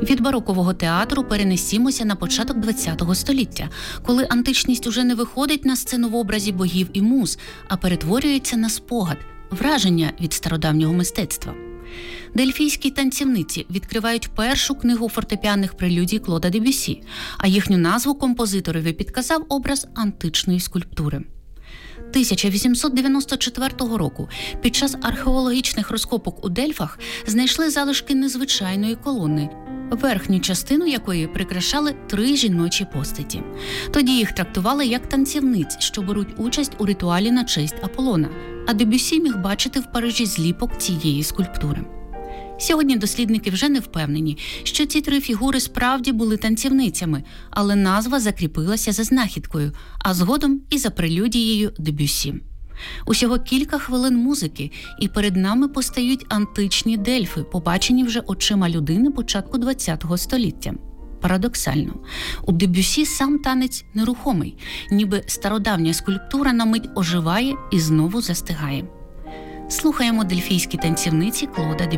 Від барокового театру перенесімося на початок ХХ століття, коли античність уже не виходить на сцену в образі богів і муз, а перетворюється на спогад, враження від стародавнього мистецтва. Дельфійські танцівниці відкривають першу книгу фортепіанних прелюдій Клода Дебюссі, а їхню назву композиторові підказав образ античної скульптури. 1894 року під час археологічних розкопок у Дельфах знайшли залишки незвичайної колони, верхню частину якої прикрашали 3 жіночі постаті. Тоді їх трактували як танцівниць, що беруть участь у ритуалі на честь Аполлона, а Дебюссі міг бачити в Парижі зліпок цієї скульптури. Сьогодні дослідники вже не впевнені, що ці 3 фігури справді були танцівницями, але назва закріпилася за знахідкою, а згодом і за прелюдією Дебюссі. Усього кілька хвилин музики, і перед нами постають античні Дельфи, побачені вже очима людини початку ХХ століття. Парадоксально, у Дебюссі сам танець нерухомий, ніби стародавня скульптура на мить оживає і знову застигає. Слухаємо дельфійські танцівниці Клода Дебюссі.